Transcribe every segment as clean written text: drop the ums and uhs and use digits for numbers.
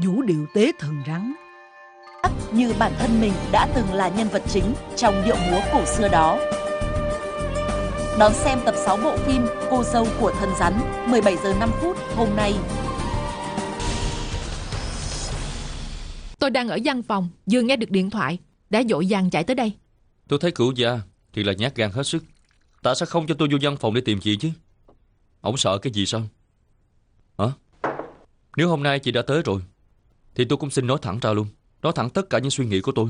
vũ điệu tế thần rắn. Như bản thân mình đã từng là nhân vật chính trong điệu múa cổ xưa đó. Đón xem tập 6 bộ phim Cô dâu của thần rắn 17 giờ 5 phút hôm nay. Tôi đang ở văn phòng, vừa nghe được điện thoại, đã vội vàng chạy tới đây. Tôi thấy cửu gia thì là nhát gan hết sức. Tại sao không cho tôi vô văn phòng để tìm chị chứ? Ổng sợ cái gì sao? Hả? Nếu hôm nay chị đã tới rồi thì tôi cũng xin nói thẳng ra luôn. Nói thẳng tất cả những suy nghĩ của tôi.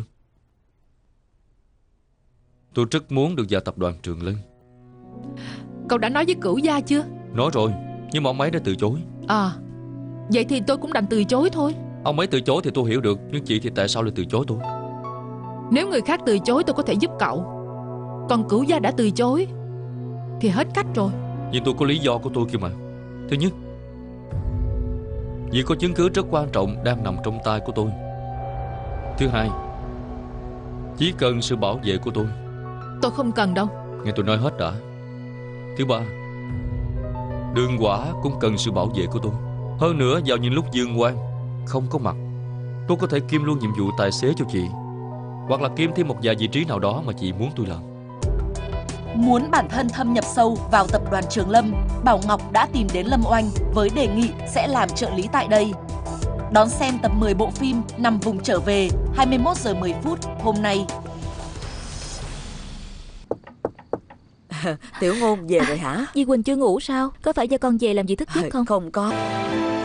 Tôi rất muốn được vào tập đoàn Trường Lân. Cậu đã nói với cửu gia chưa? Nói rồi, nhưng mà ông ấy đã từ chối. Vậy thì tôi cũng đành từ chối thôi. Ông ấy từ chối thì tôi hiểu được, nhưng chị thì tại sao lại từ chối tôi? Nếu người khác từ chối tôi có thể giúp cậu, còn cửu gia đã từ chối thì hết cách rồi. Nhưng tôi có lý do của tôi kia mà. Thứ nhất, vì có chứng cứ rất quan trọng đang nằm trong tay của tôi. Thứ hai, chỉ cần sự bảo vệ của tôi. Tôi không cần đâu. Nghe tôi nói hết đã. Thứ ba, Đường Quả cũng cần sự bảo vệ của tôi. Hơn nữa, vào những lúc Dương Quang không có mặt, tôi có thể kiêm luôn nhiệm vụ tài xế cho chị, hoặc là kiêm thêm một vài vị trí nào đó mà chị muốn tôi làm. Muốn bản thân thâm nhập sâu vào tập đoàn Trường Lâm, Bảo Ngọc đã tìm đến Lâm Oanh với đề nghị sẽ làm trợ lý tại đây. Đón xem tập 10 bộ phim Nằm vùng trở về 21 giờ 10 phút hôm nay. Tiểu Ngôn về rồi hả? Di Quỳnh chưa ngủ sao? Có phải do con về làm gì thức giấc không? Không có.